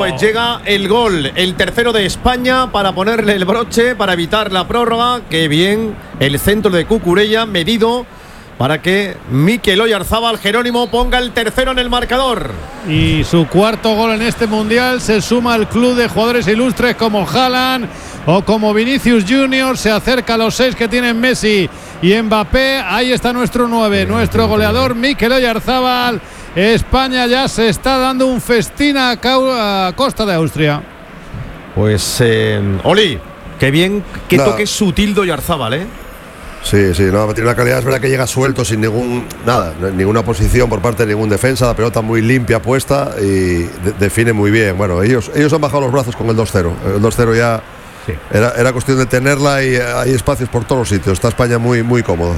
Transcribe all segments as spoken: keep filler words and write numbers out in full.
pues llega el gol, el tercero de España para ponerle el broche, para evitar la prórroga. Qué bien el centro de Cucurella medido para que Mikel Oyarzábal Jerónimo ponga el tercero en el marcador. Y su cuarto gol en este mundial se suma al club de jugadores ilustres como Haaland o como Vinicius Junior. Se acerca a los seis que tienen Messi y Mbappé. Ahí está nuestro nueve, nuestro goleador Mikel Oyarzábal. España ya se está dando un festín a, a costa de Austria. Pues, eh, Oli, qué bien, qué no. toque sutil de Oyarzábal, ¿eh? Sí, sí, no, tiene una calidad, es verdad que llega suelto sin ningún, nada, ninguna posición por parte de ningún defensa, la pelota muy limpia puesta y de, define muy bien. Bueno, ellos, ellos han bajado los brazos con el dos cero. El dos cero ya sí. era, era cuestión de tenerla y hay espacios por todos los sitios. Está España muy, muy cómoda.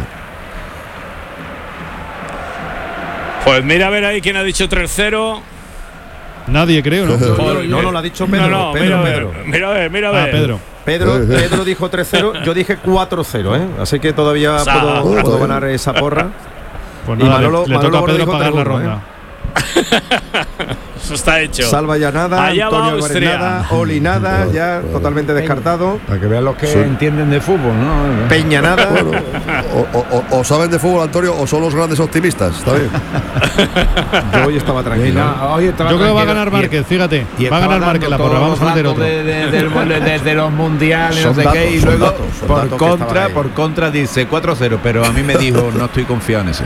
Pues mira a ver ahí quién ha dicho tres cero. Nadie, creo, ¿no? No, no, no, no lo ha dicho Pedro. No, no, Pedro, mira, Pedro. Mira a ver, mira a ver. Ah, Pedro. Pedro, Pedro dijo tres cero, yo dije cuatro cero, ¿eh? Así que todavía o sea, puedo, uh, puedo ganar esa porra. Pues nada, y Manolo, le, le Manolo toca a Pedro pagar la ronda. ¿eh? Eso está hecho. Salva ya nada, allá Antonio Álvarez nada, Oli nada, no, ya no, totalmente no. descartado. Para que vean los que sí. entienden de fútbol, ¿no? Peña nada. Bueno, o, o, o, o saben de fútbol, Antonio, o son los grandes optimistas. Está bien. Yo hoy estaba tranquilo. No, hoy estaba Yo creo tranquilo. que va a ganar Márquez, fíjate. Y va a ganar Márquez la porra. Vamos a meter otro. De, de, de, de, de los mundiales, no sé datos, qué, y luego datos, por contra, por contra dice cuatro cero, pero a mí me dijo no estoy confiado en ese.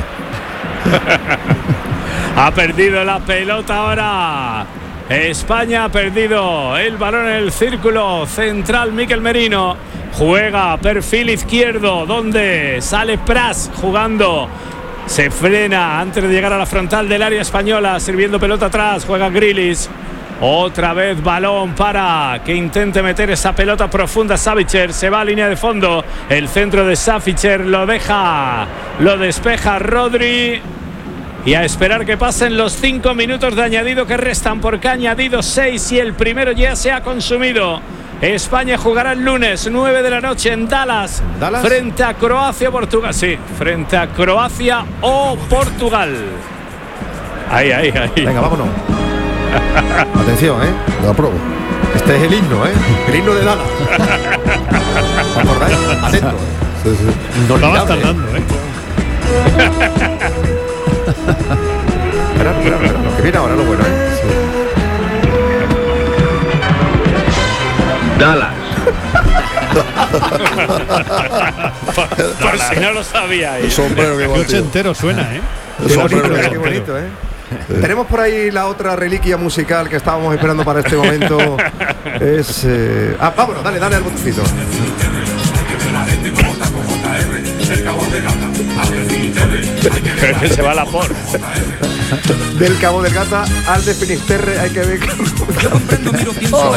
Ha perdido la pelota ahora. España ha perdido el balón en el círculo central. Mikel Merino juega perfil izquierdo, donde sale Pras jugando. Se frena antes de llegar a la frontal del área española, sirviendo pelota atrás. Juega Grealish. Otra vez balón para que intente meter esa pelota profunda. Savicer se va a línea de fondo. El centro de Savicer lo deja, lo despeja Rodri. Y a esperar que pasen los cinco minutos de añadido que restan, porque ha añadido seis y el primero ya se ha consumido. España jugará el lunes nueve de la noche en Dallas, Dallas, frente a Croacia o Portugal. Sí, frente a Croacia o Portugal. Ahí, ahí, ahí. Venga, vámonos. Atención, ¿eh? La prueba. Este es el himno, ¿eh? El himno de Dallas. ¿Os acordáis? Atento. Sí, sí. No estabas tardando, ¿eh? Espera, espera, espera. Lo que viene ahora lo bueno, ¿eh? Sí. Dallas. por, por si no lo sabíais. El sombrero que coche entero suena, ¿eh? Qué bonito, qué bonito, ¿eh? Sí. Tenemos por ahí la otra reliquia musical que estábamos esperando para este momento. Es. Eh... Ah, vámonos, dale, dale al botoncito. Pero que se va la por. Del Cabo de Gata al de Finisterre hay que ver. Oh,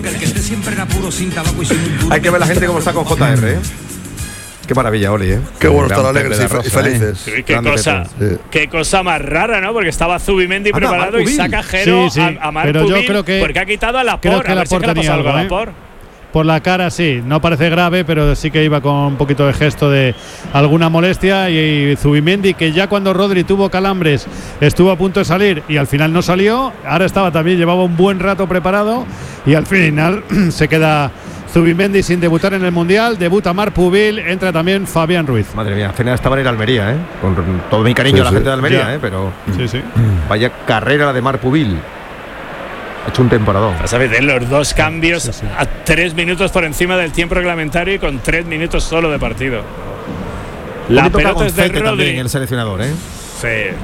hay que ver la gente cómo está con J R, ¿eh? Qué maravilla, Oli, ¿eh? Qué bueno estar alegres y, y felices. ¿eh? Qué, cosa, sí. qué cosa más rara, ¿no? Porque estaba Zubimendi ah, preparado y saca Jero sí, sí. a, a Marc Pero Pubil, yo creo que porque ha quitado a Laporte. Creo que a ver Laporte si tenía algo, ¿eh? Laporte. Por la cara sí, no parece grave, pero sí que iba con un poquito de gesto de alguna molestia. Y, y Zubimendi, que ya cuando Rodri tuvo calambres estuvo a punto de salir y al final no salió, ahora estaba también, llevaba un buen rato preparado y al final se queda Zubimendi sin debutar en el Mundial. Debuta Marc Pubil, entra también Fabián Ruiz. Madre mía, al final estaba en Almería, ¿eh? Con todo mi cariño sí, a la sí. gente de Almería, ya. ¿eh? Pero sí, sí. vaya carrera la de Marc Pubil. Ha hecho un temporadón. ¿Sabes? De los dos cambios sí, sí. a tres minutos por encima del tiempo reglamentario y con tres minutos solo de partido. La pelota es de Rodri. También el seleccionador, ¿eh? Sí.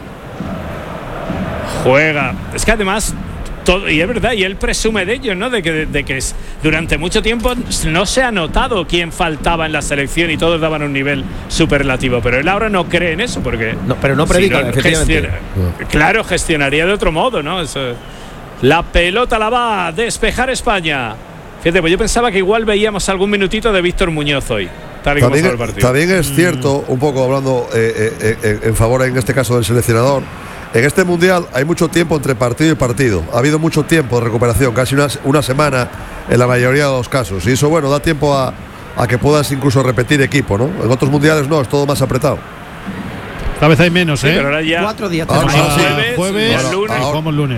Juega. Es que además, todo, y es verdad, y él presume de ello, ¿no? De que, de que durante mucho tiempo no se ha notado quién faltaba en la selección y todos daban un nivel superlativo. Pero él ahora no cree en eso porque. No, pero no predica, si no, efectivamente. Gestiona, claro, gestionaría de otro modo, ¿no? Eso. La pelota la va a despejar España. Fíjate, pues yo pensaba que igual veíamos algún minutito de Víctor Muñoz hoy. Tal y también, como el partido. También es cierto, un poco hablando eh, eh, eh, en favor en este caso del seleccionador, en este mundial hay mucho tiempo entre partido y partido. Ha habido mucho tiempo de recuperación, casi una, una semana en la mayoría de los casos. Y eso, bueno, da tiempo a, a que puedas incluso repetir equipo, ¿no? En otros mundiales no, es todo más apretado. Esta vez hay menos, sí, ¿eh? Pero ahora ya cuatro días. Ahora, jueves, sí. jueves, jueves lunes. Ahora, lunes.